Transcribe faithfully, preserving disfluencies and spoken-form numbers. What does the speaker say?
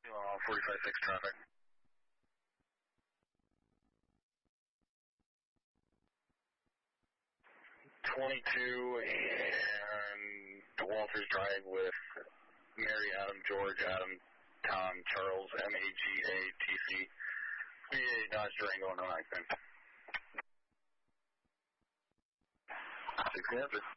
Uh, forty-five six traffic. twenty-two and Walters Drive with Mary, Adam, George, Adam, Tom, Charles, M A G A T C. V A Dodge Durango, no accent. six answer.